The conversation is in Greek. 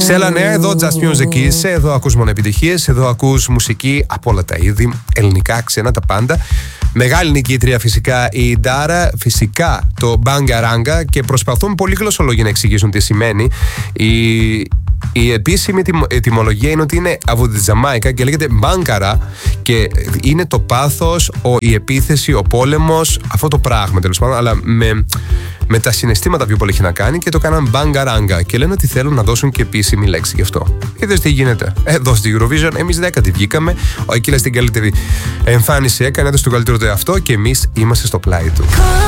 Σε άλλα νέα, εδώ Just Music είσαι, εδώ ακούς μόνο επιτυχίες, εδώ ακούς μουσική από όλα τα είδη, ελληνικά, ξένα, τα πάντα. Μεγάλη νικήτρια φυσικά η Ντάρα, φυσικά το Bangaranga, και προσπαθούν πολύ γλωσσολόγοι να εξηγήσουν τι σημαίνει. Η επίσημη ετυμολογία είναι ότι είναι από τη Τζαμάικα και λέγεται Μπάνκαρα, και είναι το πάθος, η επίθεση, ο πόλεμος, αυτό το πράγμα τέλος πάντων, αλλά με τα συναισθήματα πιο πολύ έχει να κάνει, και το κάναν Bangaranga και λένε ότι θέλουν να δώσουν και επίσημη λέξη γι' αυτό. Είδες τι γίνεται. Εδώ στη Eurovision εμείς 10η βγήκαμε, ο Ακύλας την καλύτερη εμφάνιση έκανε, έδωσε το καλύτερο του εαυτό και εμείς είμαστε στο πλάι του.